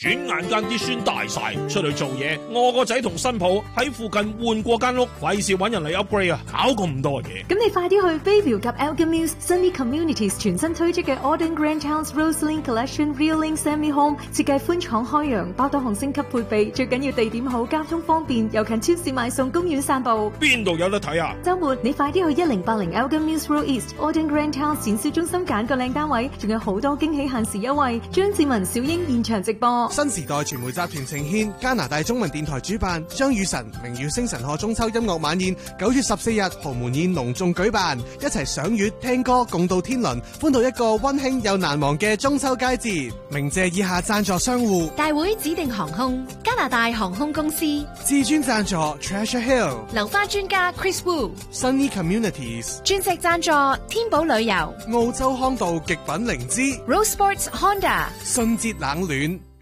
轉眼間啲孫大晒，出去做嘢，我個仔同新抱喺附近換過間屋，費事揾人嚟 upgrade 啊，搞咁多嘢。 咁你快啲去 Bayview 及 Elgin Mills Sunny Communities 全新推出嘅 Auden Grand House Roseland Collection Real Link Semi Home， 設計寬敞開揚，包多項升級配備，最緊要地點好，交通方便，又近超市買餸、公園散步。 邊度有得睇啊？ 週末你快啲去1080 Elgin Mills Road East Auden Grand House 展銷中心揀個靚單位，仲有好多驚喜限時優惠。張志文、小英現場直播。 新時代傳媒集團呈獻加拿大中文電台主辦張雨晨明耀星神賀中秋音樂晚宴，9月14日豪門宴隆重舉辦，一齊賞月聽歌共度天倫，歡度一個溫馨又難忘嘅中秋佳節。鳴謝以下贊助商戶： 大會指定航空、加拿大航空公司、 至尊贊助 Treasure Hill、 流花專家 Chris Wu、 Sunny Communities、 鑽石贊助天寶旅遊、 澳洲康道極品靈芝、 Rose Sports Honda、 信捷冷暖。